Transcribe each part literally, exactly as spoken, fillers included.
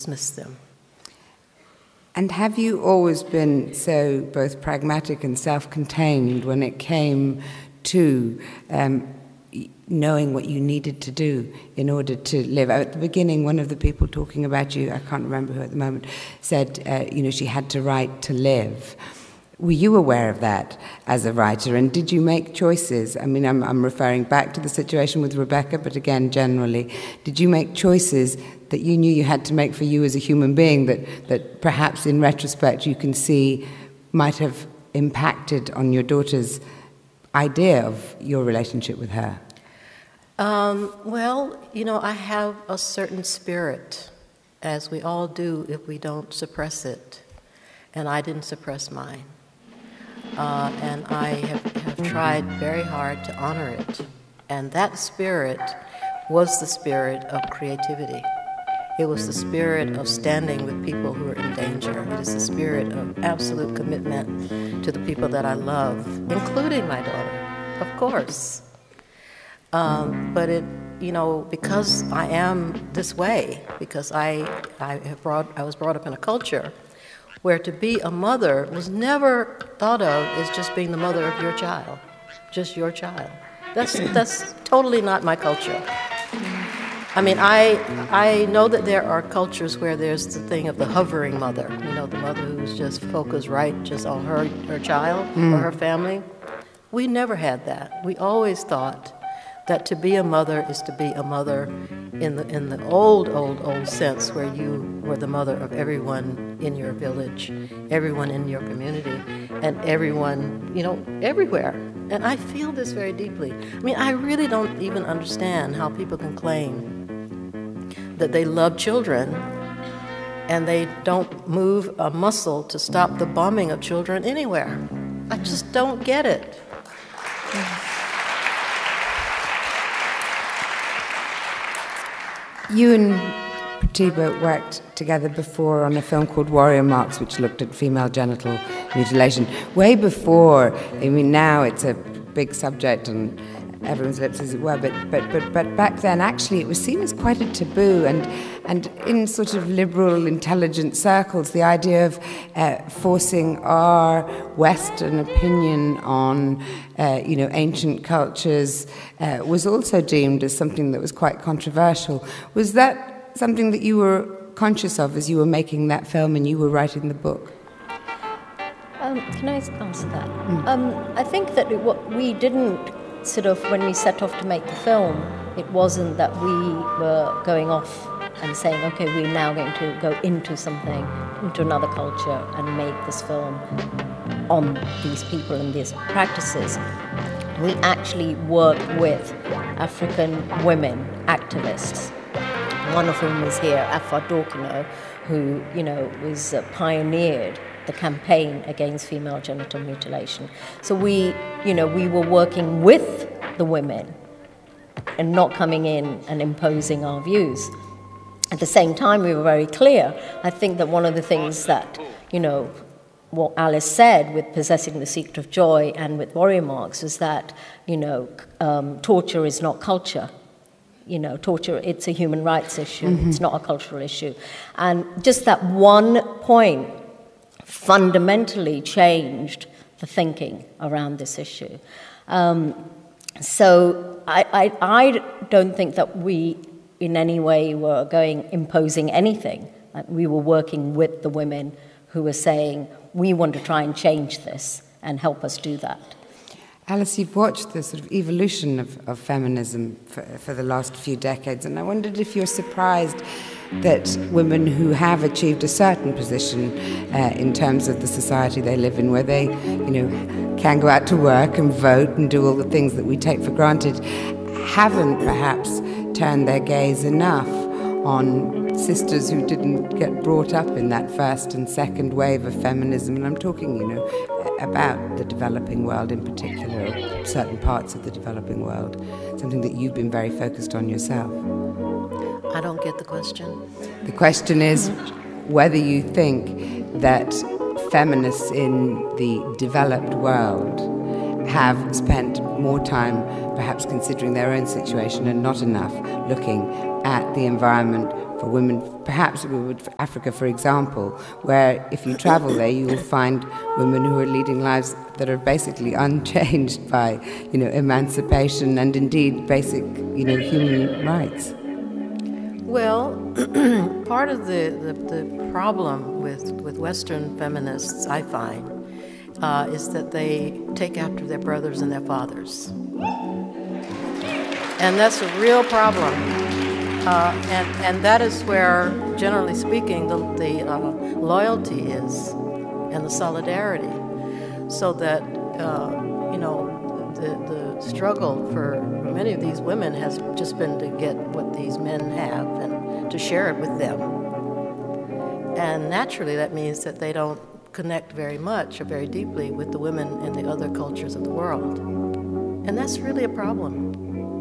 dismiss them. And have you always been so both pragmatic and self-contained when it came to um, knowing what you needed to do in order to live? At the beginning, one of the people talking about you, I can't remember who at the moment, said, uh, you know, she had to write to live. Were you aware of that as a writer, and did you make choices? I mean, I'm, I'm referring back to the situation with Rebecca, but again, generally, did you make choices that you knew you had to make for you as a human being that, that perhaps in retrospect you can see might have impacted on your daughter's idea of your relationship with her? Um, well, you know, I have a certain spirit, as we all do if we don't suppress it, and I didn't suppress mine. Uh, and I have, have tried very hard to honor it. And that spirit was the spirit of creativity. It was the spirit of standing with people who are in danger. It is the spirit of absolute commitment to the people that I love, including my daughter, of course. Um, but it, you know, because I am this way, because I, I, have brought, I was brought up in a culture where to be a mother was never thought of as just being the mother of your child, just your child. That's, that's totally not my culture. I mean, I, I know that there are cultures where there's the thing of the hovering mother, you know, the mother who's just focused right just on her, her child mm. or her family. We never had that. We always thought that to be a mother is to be a mother in the in the old, old, old sense, where you were the mother of everyone in your village, everyone in your community, and everyone, you know, everywhere. And I feel this very deeply. I mean, I really don't even understand how people can claim that they love children and they don't move a muscle to stop the bombing of children anywhere. I just don't get it. You and Pratibha worked together before on a film called Warrior Marks, which looked at female genital mutilation. Way before, I mean, now it's a big subject on everyone's lips, as it were, but but but but back then, actually, it was seen as quite a taboo, and and in sort of liberal, intelligent circles, the idea of uh, forcing our Western opinion on, uh, you know, ancient cultures uh, was also deemed as something that was quite controversial. Was that something that you were conscious of as you were making that film and you were writing the book? Um, can I answer that? Mm. Um, I think that it, what we didn't sort of, when we set off to make the film, it wasn't that we were going off and saying, okay, we're now going to go into something, into another culture and make this film on these people and these practices. We actually work with African women activists, one of whom is here, Afua Dorkino, who, you know, was uh, pioneered the campaign against female genital mutilation. So we, you know, we were working with the women and not coming in and imposing our views. At the same time, we were very clear. I think that one of the things that, you know, what Alice said with Possessing the Secret of Joy and with Warrior Marks is that, you know, um, torture is not culture. You know, torture, it's a human rights issue. Mm-hmm. It's not a cultural issue. And just that one point fundamentally changed the thinking around this issue. Um, so I, I, I don't think that we in any way were going imposing anything. We were working with the women who were saying, we want to try and change this and help us do that. Alice, you've watched the sort of evolution of, of feminism for, for the last few decades, and I wondered if you're surprised that women who have achieved a certain position uh, in terms of the society they live in, where they, you know, can go out to work and vote and do all the things that we take for granted, haven't perhaps turned their gaze enough on sisters who didn't get brought up in that first and second wave of feminism. And I'm talking, you know, about the developing world in particular, or certain parts of the developing world, something that you've been very focused on yourself. I don't get the question. The question is whether you think that feminists in the developed world have spent more time perhaps considering their own situation and not enough looking at the environment for women, perhaps we would for Africa, for example, where if you travel there, you will find women who are leading lives that are basically unchanged by, you know, emancipation and indeed basic, you know, human rights. Well, part of the, the, the problem with, with Western feminists, I find, uh, is that they take after their brothers and their fathers. And that's a real problem. Uh, and, and that is where, generally speaking, the, the uh, loyalty is and the solidarity. So that, uh, you know, the, the struggle for many of these women has just been to get what these men have and to share it with them. And naturally, that means that they don't connect very much or very deeply with the women in the other cultures of the world. And that's really a problem.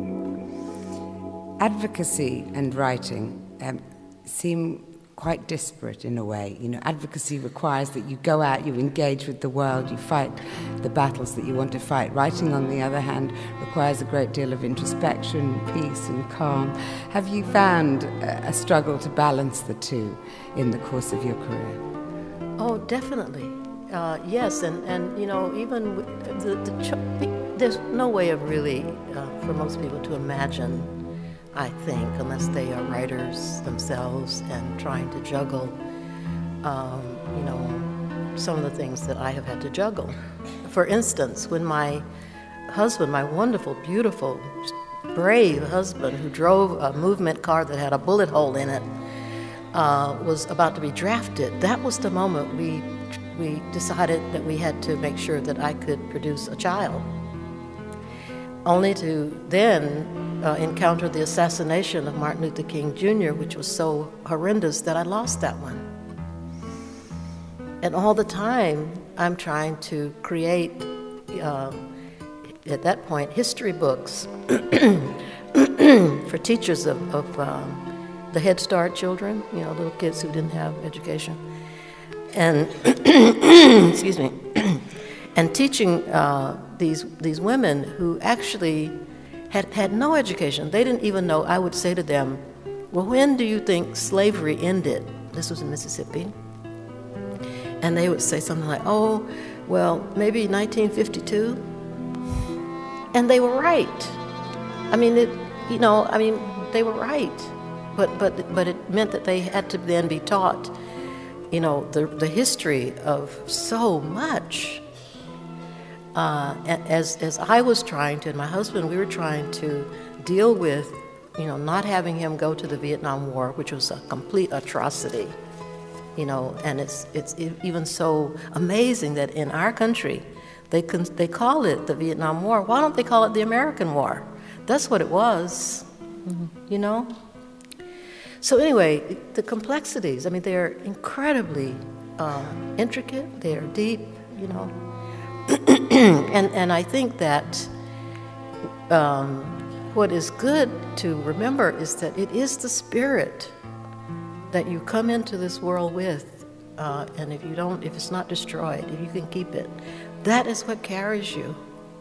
Advocacy and writing um, seem quite disparate in a way. You know, advocacy requires that you go out, you engage with the world, you fight the battles that you want to fight. Writing, on the other hand, requires a great deal of introspection, peace and calm. Have you found a, a struggle to balance the two in the course of your career? Oh, definitely. Uh, yes, and, and, you know, even with the, the ch- there's no way of really, uh, for most people to imagine, I think, unless they are writers themselves and trying to juggle, um, you know, some of the things that I have had to juggle. For instance, when my husband, my wonderful, beautiful, brave husband who drove a movement car that had a bullet hole in it, uh, was about to be drafted, that was the moment we, we decided that we had to make sure that I could produce a child. Only to then Uh, encountered the assassination of Martin Luther King Junior, which was so horrendous that I lost that one. And all the time, I'm trying to create, uh, at that point, history books for teachers of, of um, the Head Start children, you know, little kids who didn't have education. And, excuse me, and teaching uh, these, these women who actually Had, had no education. They didn't even know. I would say to them, well, when do you think slavery ended? This was in Mississippi. And they would say something like, oh, well, maybe nineteen fifty-two. And they were right. I mean, it, you know, I mean, they were right. But, but, but it meant that they had to then be taught, you know, the, the history of so much. Uh, as, as I was trying to, and my husband, we were trying to deal with, you know, not having him go to the Vietnam War, which was a complete atrocity, you know, and it's it's even so amazing that in our country, they can, they call it the Vietnam War. Why don't they call it the American War? That's what it was, mm-hmm. you know? So anyway, the complexities, I mean, they're incredibly uh, intricate, they're deep, you know. and and I think that um, what is good to remember is that it is the spirit that you come into this world with, uh, and if you don't, if it's not destroyed, if you can keep it, that is what carries you.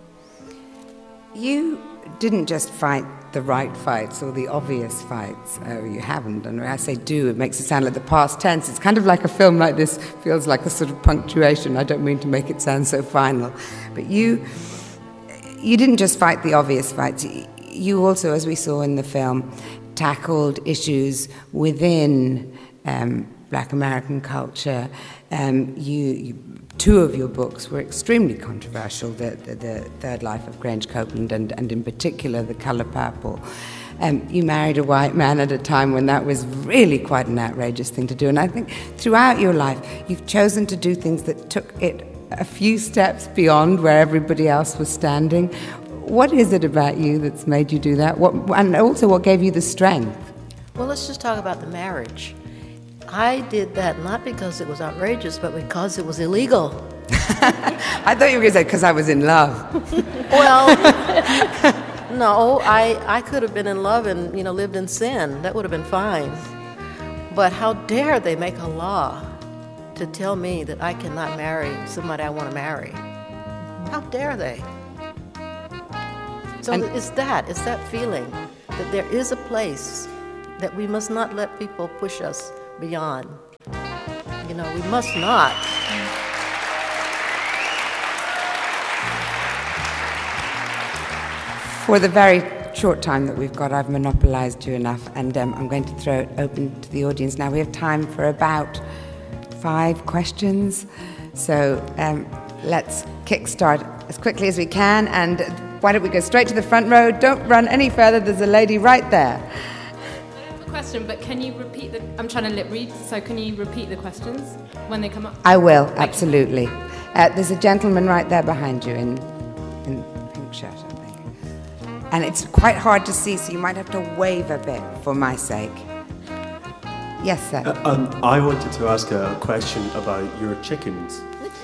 You didn't just fight the right fights or the obvious fights. Oh, you haven't. And when I say do, it makes it sound like the past tense. It's kind of like a film like this feels like a sort of punctuation. I don't mean to make it sound so final. But you, you didn't just fight the obvious fights. You also, as we saw in the film, tackled issues within um, Black American culture. Um, you, you Two of your books were extremely controversial, the, the, the Third Life of Grange Copeland and, and in particular The Color Purple. Um, you married a white man at a time when that was really quite an outrageous thing to do. And I think throughout your life, you've chosen to do things that took it a few steps beyond where everybody else was standing. What is it about you that's made you do that? What, and also what gave you the strength? Well, let's just talk about the marriage. I did that not because it was outrageous, but because it was illegal. I thought you were going to say because I was in love. Well, no, I, I could have been in love and, you know, lived in sin. That would have been fine. But how dare they make a law to tell me that I cannot marry somebody I want to marry? How dare they? So and it's that, it's that feeling that there is a place that we must not let people push us beyond. You know, we must not. For the very short time that we've got, I've monopolized you enough, and um, I'm going to throw it open to the audience now. We have time for about five questions, so um, let's kickstart as quickly as we can, and why don't we go straight to the front row? Don't run any further. There's a lady right there. I have a question, but can you repeat the... I'm trying to lip read, so can you repeat the questions when they come up? I will, absolutely. Uh, there's a gentleman right there behind you in, in pink shirt, I think. And it's quite hard to see, so you might have to wave a bit for my sake. Yes, sir. Uh, um, I wanted to ask a question about your chickens.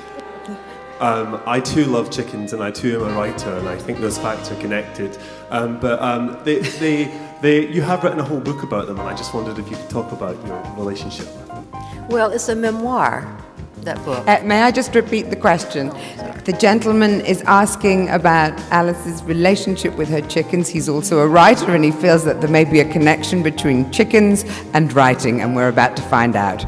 Um, I too love chickens, and I too am a writer, and I think those facts are connected. Um, but um, they, they, they, you have written a whole book about them, and I just wondered if you could talk about your relationship with them. Well, it's a memoir, that book. Uh, may I just repeat the question? The gentleman is asking about Alice's relationship with her chickens. He's also a writer, and he feels that there may be a connection between chickens and writing, and we're about to find out.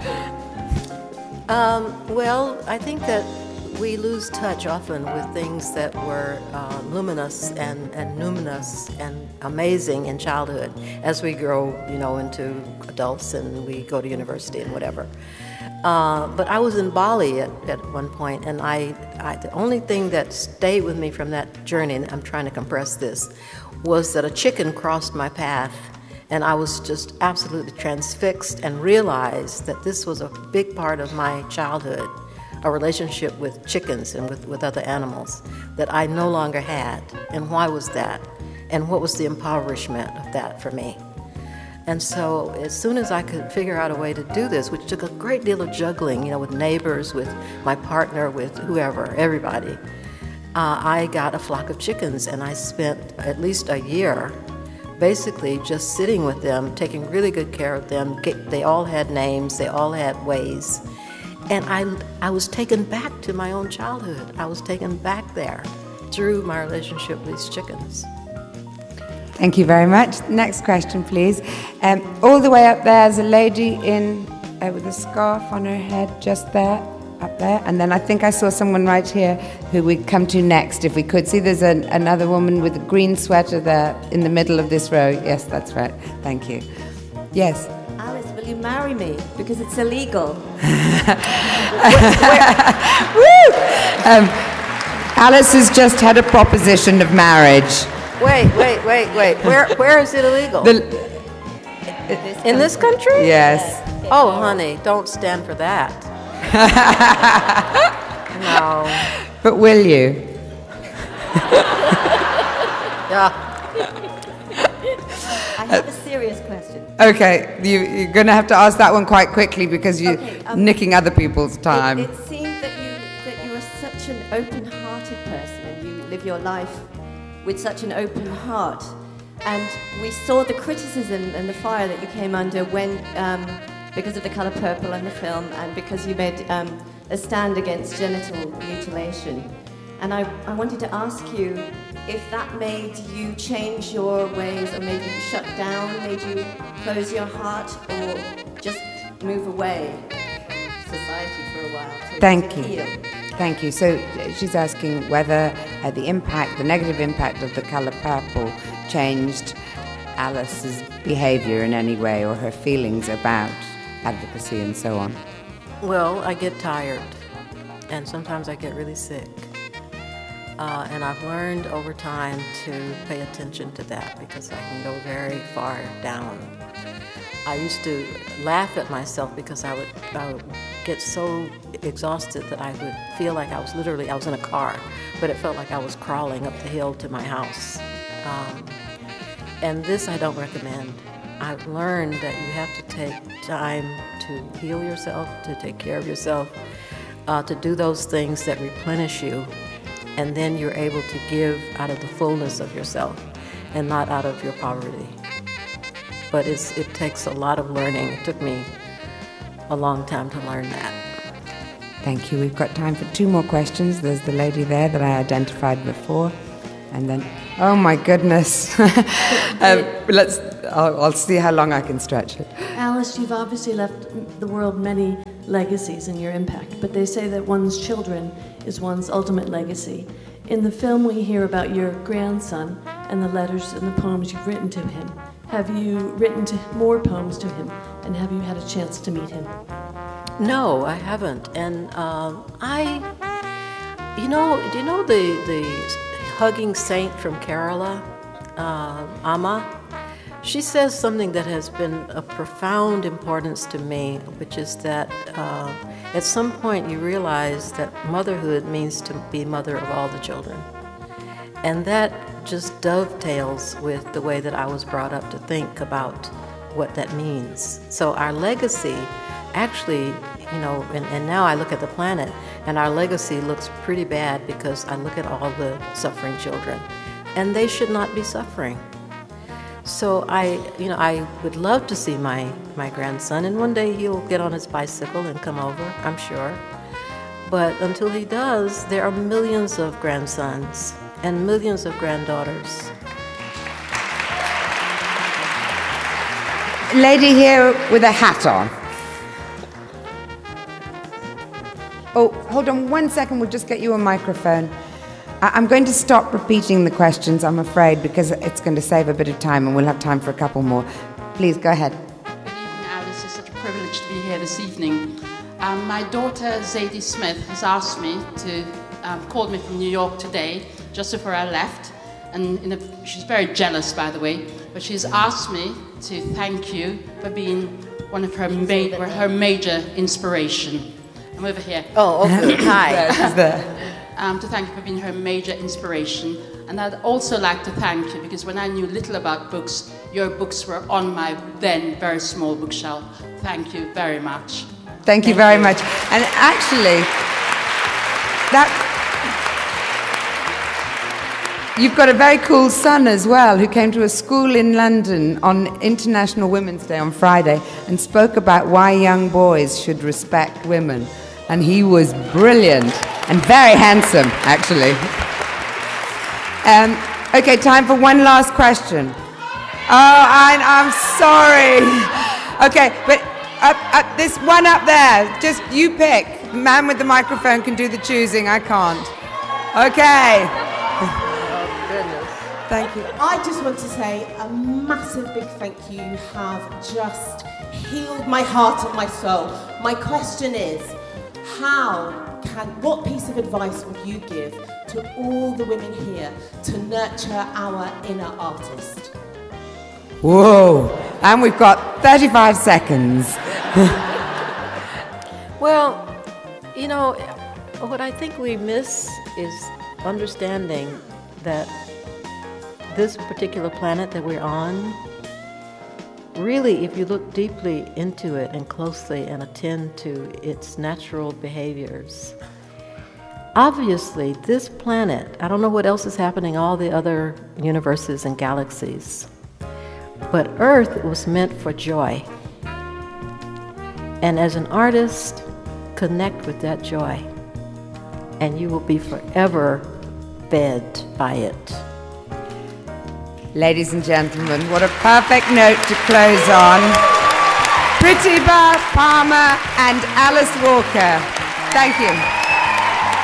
Um, well, I think that we lose touch often with things that were uh, luminous and, and numinous and amazing in childhood as we grow, you know, into adults and we go to university and whatever. Uh, but I was in Bali at, at one point, and I, I, the only thing that stayed with me from that journey, and I'm trying to compress this, was that a chicken crossed my path, and I was just absolutely transfixed and realized that this was a big part of my childhood, a relationship with chickens and with, with other animals that I no longer had. And why was that? And what was the impoverishment of that for me? And so as soon as I could figure out a way to do this, which took a great deal of juggling, you know, with neighbors, with my partner, with whoever, everybody, uh, I got a flock of chickens, and I spent at least a year basically just sitting with them, taking really good care of them. Get, they all had names, they all had ways. And I, I was taken back to my own childhood. I was taken back there through my relationship with these chickens. Thank you very much. Next question, please. Um, all the way up there is a lady in uh, with a scarf on her head, just there, up there. And then I think I saw someone right here who we'd come to next, if we could. See, there's an, another woman with a green sweater there in the middle of this row. Yes, that's right. Thank you. Yes. Alice, will you marry me? Because it's illegal. Woo! Um, Alice has just had a proposition of marriage. Wait, wait, wait, wait. Where, where is it illegal? The, in this country? yes. Oh, honey, don't stand for that. No. But will you? Yeah. I have a serious question. Okay, you, you're going to have to ask that one quite quickly because you're Okay, um, nicking other people's time. It, it seemed that you that you are such an open-hearted person, and you live your life with such an open heart. And we saw the criticism and the fire that you came under when, um, because of The Color Purple and the film, and because you made um, a stand against genital mutilation. And I, I wanted to ask you if that made you change your ways, or made you shut down, made you close your heart, or just move away from society for a while to, Thank to you. heal. Thank you. So uh, she's asking whether uh, the impact, the negative impact of The Color Purple changed Alice's behavior in any way, or her feelings about advocacy and so on. Well, I get tired, and sometimes I get really sick. Uh, and I've learned over time to pay attention to that because I can go very far down. I used to laugh at myself because I would, I would get so exhausted that I would feel like I was literally, I was in a car, but it felt like I was crawling up the hill to my house. Um, and this I don't recommend. I've learned that you have to take time to heal yourself, to take care of yourself, uh, to do those things that replenish you, and then you're able to give out of the fullness of yourself and not out of your poverty. But it's, it takes a lot of learning. It took me a long time to learn that. Thank you. We've got time for two more questions. There's the lady there that I identified before. And then, oh my goodness. um, let's I'll, I'll see how long I can stretch it. Alice, you've obviously left the world many legacies in your impact, but they say that one's children is one's ultimate legacy. In the film, we hear about your grandson and the letters and the poems you've written to him. Have you written to more poems to him, and have you had a chance to meet him? No, I haven't. And um, I, you know, do you know the, the hugging saint from Kerala, uh, Amma? She says something that has been of profound importance to me, which is that uh, at some point you realize that motherhood means to be mother of all the children. And that just dovetails with the way that I was brought up to think about what that means. So our legacy actually, you know, and, and now I look at the planet, and our legacy looks pretty bad because I look at all the suffering children, and they should not be suffering. So I, you know, I would love to see my, my grandson, and one day he'll get on his bicycle and come over, I'm sure. But until he does, there are millions of grandsons and millions of granddaughters. Lady here with a hat on. Oh, hold on one second, we'll just get you a microphone. I'm going to stop repeating the questions, I'm afraid, because it's going to save a bit of time and we'll have time for a couple more. Please, go ahead. Good evening, Alice. It's such a privilege to be here this evening. Um, my daughter, Zadie Smith, has asked me to, um, called me from New York today, just before I left. And in a, she's very jealous, by the way, but she's asked me to thank you for being one of her, ma- her major inspiration. I'm over here. Oh, okay. Hi. There, she's there. Um, to thank you for being her major inspiration. And I'd also like to thank you because when I knew little about books, your books were on my then very small bookshelf. Thank you very much. Thank, Thank you very you. much. And actually, that you've got a very cool son as well who came to a school in London on International Women's Day on Friday and spoke about why young boys should respect women. And he was brilliant and very handsome, actually. Um, okay, time for one last question. Oh, I, I'm sorry. Okay, but up, up, this one up there, just you pick. The man with the microphone can do the choosing, I can't. Okay. Oh, goodness. Thank you. I just want to say a massive big thank you. You have just healed my heart and my soul. My question is, how can, what piece of advice would you give to all the women here to nurture our inner artist? Whoa, and we've got thirty-five seconds. Well, you know, what I think we miss is understanding that this particular planet that we're on, really, if you look deeply into it and closely and attend to its natural behaviors, obviously this planet, I don't know what else is happening, all the other universes and galaxies, but Earth was meant for joy. And as an artist, connect with that joy, and you will be forever fed by it. Ladies and gentlemen, what a perfect note to close on. Pratibha Parmar and Alice Walker. Thank you.